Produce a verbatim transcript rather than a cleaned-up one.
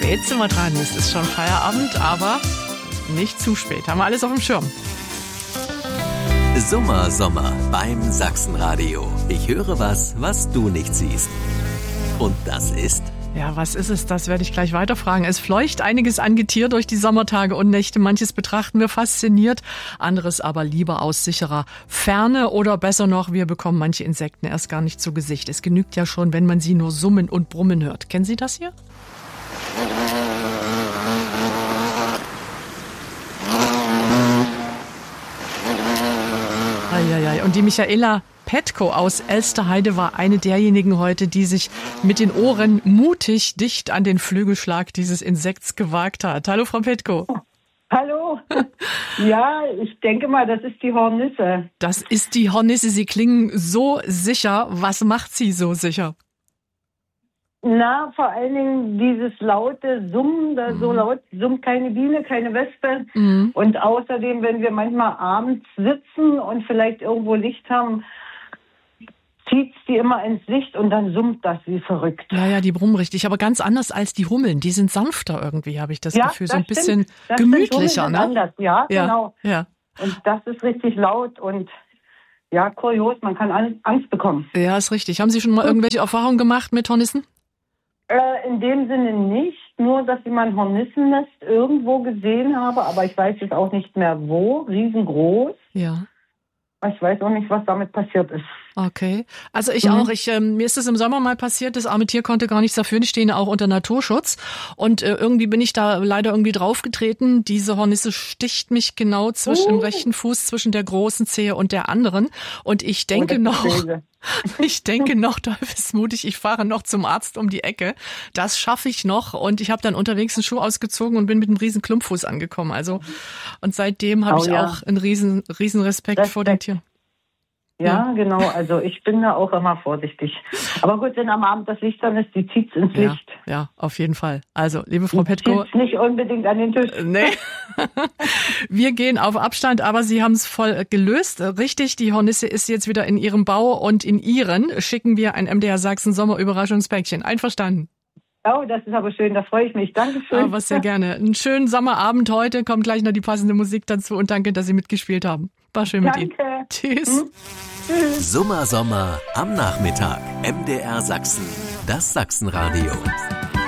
spät sind wir dran. Es ist schon Feierabend, aber nicht zu spät. Haben wir alles auf dem Schirm. Summer Sommer beim Sachsenradio. Ich höre was, was du nicht siehst. Und das ist... Ja, was ist es? Das werde ich gleich weiterfragen. Es fleucht einiges an Getier durch die Sommertage und Nächte. Manches betrachten wir fasziniert, anderes aber lieber aus sicherer Ferne. Oder besser noch, wir bekommen manche Insekten erst gar nicht zu Gesicht. Es genügt ja schon, wenn man sie nur summen und brummen hört. Kennen Sie das hier? Eieiei. Und die Michaela Petko aus Elsterheide war eine derjenigen heute, die sich mit den Ohren mutig dicht an den Flügelschlag dieses Insekts gewagt hat. Hallo, Frau Petko. Hallo. Ja, ich denke mal, das ist die Hornisse. Das ist die Hornisse. Sie klingen so sicher. Was macht sie so sicher? Na, vor allen Dingen dieses laute Summen, da mhm. so laut summt keine Biene, keine Wespe. Mhm. Und außerdem, wenn wir manchmal abends sitzen und vielleicht irgendwo Licht haben, zieht's die immer ins Licht und dann summt das wie verrückt. Ja, ja, die brummen richtig, aber ganz anders als die Hummeln. Die sind sanfter irgendwie, habe ich das ja, Gefühl. Das so ein stimmt. bisschen das gemütlicher, ne? Anders. Ja, ja, genau. Ja. Und das ist richtig laut und ja, kurios, man kann Angst bekommen. Ja, ist richtig. Haben Sie schon mal irgendwelche Erfahrungen gemacht mit Hornissen? Äh, in dem Sinne nicht, nur dass ich mal ein Hornissennest irgendwo gesehen habe, aber ich weiß jetzt auch nicht mehr wo, riesengroß. Ja. Ich weiß auch nicht, was damit passiert ist. Okay, also ich mhm. auch. Ich, ähm, mir ist das im Sommer mal passiert, das arme Tier konnte gar nichts dafür, die stehen ja auch unter Naturschutz und äh, irgendwie bin ich da leider irgendwie draufgetreten. Diese Hornisse sticht mich genau zwischen uh. im rechten Fuß zwischen der großen Zehe und der anderen und ich denke oh, noch... Ich denke noch, teufelsmutig, ich fahre noch zum Arzt um die Ecke. Das schaffe ich noch. Und ich habe dann unterwegs einen Schuh ausgezogen und bin mit einem riesen Klumpfuß angekommen. Also und seitdem habe oh, ich ja. auch einen riesen, riesen Respekt, Respekt vor den Tieren. Ja, ja, genau. Also ich bin da auch immer vorsichtig. Aber gut, wenn am Abend das Licht dann ist, die zieht's ins ja, Licht. Ja, auf jeden Fall. Also, liebe Frau Petko. Zieht's nicht unbedingt an den Tisch. Nee. Wir gehen auf Abstand, aber Sie haben es voll gelöst. Richtig, die Hornisse ist jetzt wieder in Ihrem Bau und in Ihren schicken wir ein M D R Sachsen Sommerüberraschungspäckchen. Einverstanden? Oh, das ist aber schön, da freue ich mich. Dankeschön. Aber sehr gerne. Einen schönen Sommerabend heute. Kommt gleich noch die passende Musik dazu und danke, dass Sie mitgespielt haben. War schön danke. mit Ihnen. Tschüss. Hm? Tschüss. Summer Sommer am Nachmittag. M D R Sachsen. Das Sachsenradio.